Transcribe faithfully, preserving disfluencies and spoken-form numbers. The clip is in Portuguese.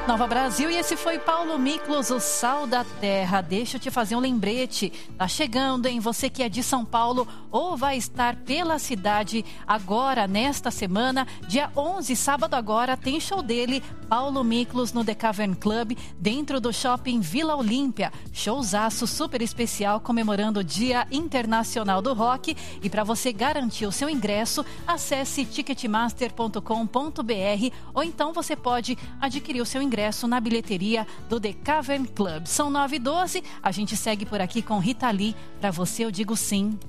Nova Brasil, e esse foi Paulo Miklos, o Sal da Terra. Deixa eu te fazer um lembrete. Tá chegando, hein? Você que é de São Paulo ou vai estar pela cidade agora, nesta semana, dia onze, sábado agora, tem show dele, Paulo Miklos, no The Cavern Club, dentro do Shopping Vila Olímpia. Showzaço super especial, comemorando o Dia Internacional do Rock. E para você garantir o seu ingresso, acesse ticketmaster ponto com ponto br ou então você pode adquirir o seu ingresso ingresso na bilheteria do The Cavern Club. São nove e doze, a gente segue por aqui com Rita Lee. Pra você eu digo sim.